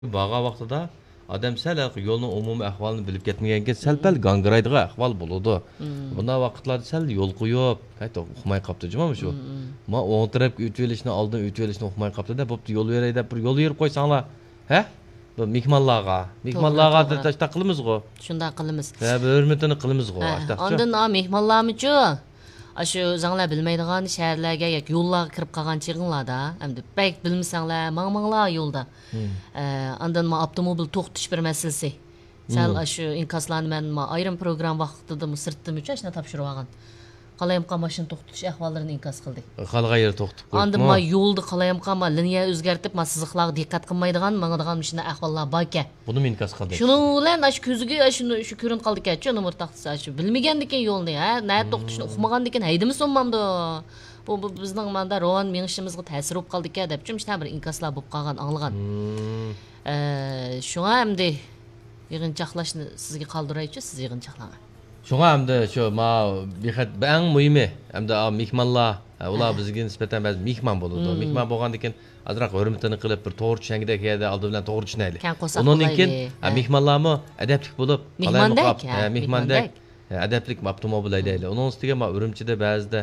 Bağa vaqtida odam sal yo'lning umumiy ahvolini bilib ketmagan keyin sal-pal gangraydigan ahvol bo'ladi. Bunday vaqtlarda sal yo'l qo'yib, qayta uxmay qopti, juma shu. Ma o'ng tarafga o'tib olishni, oldin o'tib olishni uxmay qopti-da, bo'pti yo'l beray deb bir yo'l berib qo'ysanglar. Ha? Bu mehmonlarga tashta qilamiz-ku. Shunda qilamiz. Ha, bir hurmatini qilamiz-ku, ashtachi. Ondan mehmonlarmichu Aşı zanglar bilmeydiğin şehirlerge yak yollarga kirip kalgan çığınlarda, hem de pek bilmesanglar, mağmağlar yolda. Ondan ma avtomobil to'xtish bir meselesi. Sal aşı inkaslarni men ma ayrim program vaqtida sirtdim uchun ashna topshirib olgan. Qalayamqa mashina to'xtatish ahvollarini inkas qildik. Qalga yer to'xtatib qo'ydik. Ondan ma yo'lda qalayamqa ma liniya o'zgartib, ma siziqlarga diqqat qilmaydigan, mangadigan mashina ahvollar borkan. Buni men inkas qildik. Shuni bilan ash ko'ziga shu ko'rin qoldik-ku, umr taqtisi ash bilmagandikan yo'lni, ha, na to'xtatishni uqmagandikan haydimi sonmamdi. Bu bizning manda ro'an menishimizga ta'sir bo'lib qoldik-ku deb, chunki bir inkaslar bo'lib qolgan, anglagan. Shunga hamda yig'inchoqlashni sizga qoldiraychi, siz yig'inchoqlang. Şuna hamda şu ma bihat eng muhimi hamda mehmonlar ular bizga nisbatan ba'zi mehmon bo'ladi. Mehmon bo'lgandan keyin azroq hurmatini qilib bir to'g'ri tushangidek yerda oldi bilan to'g'ri tushunaylik. Undan keyin mehmonlarmi adablik bo'lib, mehmondek adablik avtomobil haydaydi. Uning ustiga ma Urumchida ba'zida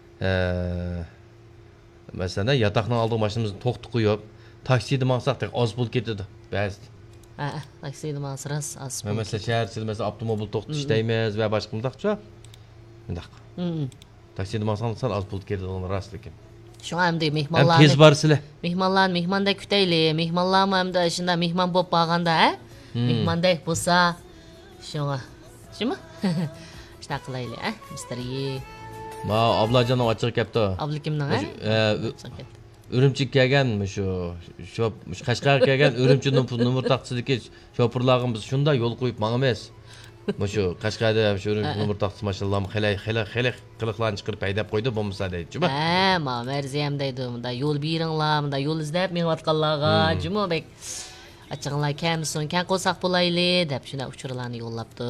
masalan yotoqning oldiga mashinamizni to'xtatib qo'yib, taksida maqsad oz pul ketadi ba'zida. Taksida masras az. Mesela şehirçil mesela avtomobil to'xtatish deymiz va boshqa mundaqcha. Mundaq. Taksida maqsadlar az pul ketadi onun rastlikin. Şu hamda mehmonlar. Tez barsizlar. Mehmonlar mehmonda kutayli. Mehmonlarmi hamda shunda mehmon bo'lib qolganda, mehmondek bo'lsa, shunga. Shumi? Shuna qilayli, misteri. Ma ablajon ochiq kapta. Ablikimning, Urumchi kelganmi shu Qashqarga kelgan Urumchining numur taqsidagi shopurlarga biz shunda yo'l qo'yib mangamiz. Shu Qashqarda shu numur taqsi mashallah xili qiliqlarni chiqarib haydab qo'ydi bo'lmasa deydi-mi? Ma marziyam deydi. Bunda yo'l beringlar, bunda yo'l izlab menayotganlarga, Jumobek achig'inglar kamson, kan qo'saq bo'layli deb shuna uchurlarni yo'llabdi.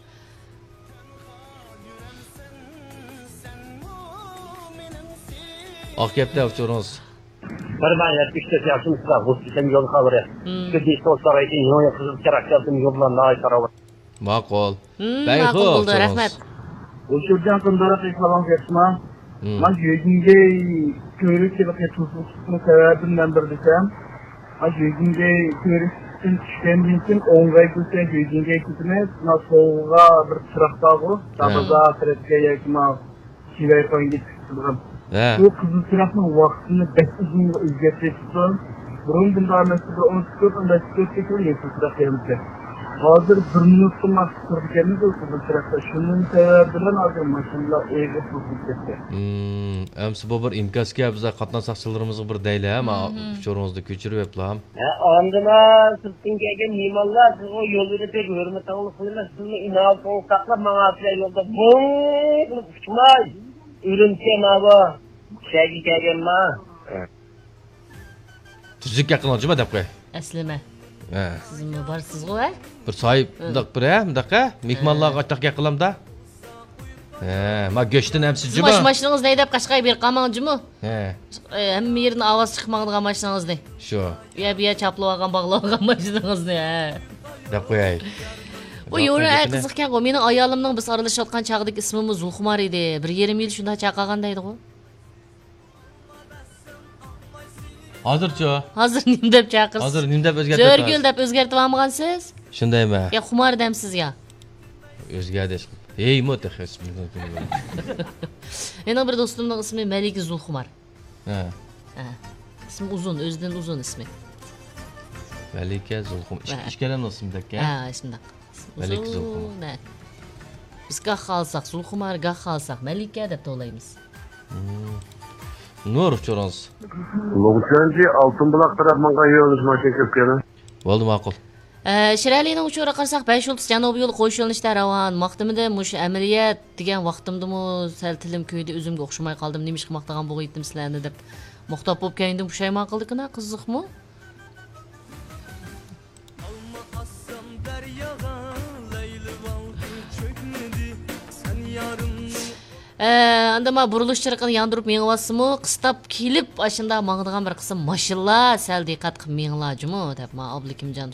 Oq gapda uchuringiz. Ben 74 yaşımda hospital yol haberi. Çünkü dostlar için yo'l qilib keraklardan yo'llarni aytarib. Ma'qul. Ma'qul bo'ldi, rahmat. O'shirdan qanday qilgan geçman. Men yeyinge ko'rib kelib tutishni sababimdan bir desam, men yeyinge ko'rishdan tushgandan keyin o'ngay bo'lsa yeyinge ketmas, nasolga bir chiroqdagi, tabaza tarafga yakma chivay qo'yib turgan. Bu kızıl tarafının vaktini pek uzun özgertleştirdim. Bunun bunda mesela 14 çekiyor yeşil taraf yerimde. Hazır bir minutun maksimum kendiniz olsun bu tarafta. Şunun sebebiyle aldım maşınla evde tutuldu. Amsi bu bir imkasga bize qatnashchilarımızı bir deyli ama uçurunuzda köçürüp yapılam. Andına sırtın gelgen mimarlar siz o yolları pek hürmet alıp kılmaz. Sizni inal soğuktakla mağazıya yolda boğuk uçmaz. Ürümçem abi. Şegi gelgen ma. Tuzuk yaqinlanchi deb qo'y. Aslima. Sizmi borsiz ku, Bir soyib bundoq bir mehmonlarga o'taq yaqinlamda. Ma go'shtdan hamsi juma. Siz mashinangiz ne deb Qashqarga berib qolmangchi-mi? Hamma yerdan ovoz chiqmaydigan mashinangizni. Shu. Biya chaplab olgan, bog'lab olgan mashinangizni, deb qo'yay. Bu yo'lni qiziqkan ku. Mening ayolimning biz aralashayotgan chaqdagi ismimiz Zulxumar edi. 1,5 yil shunda chaqaganda edi ku. Hozirchi? Hozir nim deb chaqirsiz. Hozir nim deb o'zgartirasiz. Zo'rgul deb o'zgartib olmagansiz? Shundaymi? Ya Xumar demsiz ya. O'zgartish. Ey mutaxassis. Mening bir do'stimning ismi Malik Zulxumar. İsmi uzun, o'zidan uzun ismi. Malika Zulxumar. Ishkalamning ismidagi. Ismida. Malik Zulxumar. Biz gah qalsaq Zulxumar, gah qalsaq Malika deb to'laymiz. Nur uçurunuz. Loğuçancı altın bulak tarafından kayıyoruz maçın köpkeni. Oldu ma'qul. Shiralining uchura qarsak 5 yo'l janubiy yo'l qo'yish yo'nalishida ravon. Vaqtimda mush amaliyat degan vaqtimdimi sal tilim kuydi, o'zimga o'xshamay qoldim. Nima ish qilmoqdagan bo'g'aydim sizlarni deb. Muxtob bo'lib keldim, pushaymon qildikna, qiziqmi? Анда ма бурулуш чырыкын яндырып меңип кыстап келип, ашында маңдыган bir кысым машалла сәл диққат кылып меңилажымы деп ма Абылкимжан